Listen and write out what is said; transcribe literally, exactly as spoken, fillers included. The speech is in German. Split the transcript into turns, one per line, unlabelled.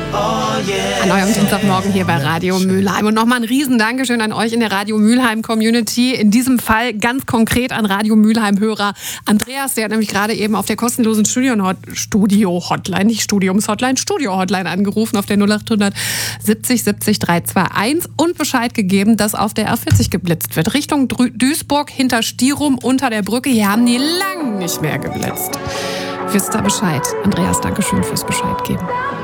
An eurem Dienstagmorgen hier bei Radio Mülheim. Und nochmal ein riesen Dankeschön an euch in der Radio Mülheim Community. In diesem Fall ganz konkret an Radio Mülheim Hörer Andreas, der hat nämlich gerade eben auf der kostenlosen Studio-Hotline, nicht Studiums-Hotline, Studio-Hotline angerufen auf der null acht siebzig siebzig drei zwei eins und Bescheid gegeben, dass auf der R vierzig geblitzt wird. Richtung Duisburg, hinter Stirum, unter der Brücke. Hier haben die lang nicht mehr geblitzt. Wisst ihr Bescheid? Andreas, Dankeschön fürs Bescheid geben.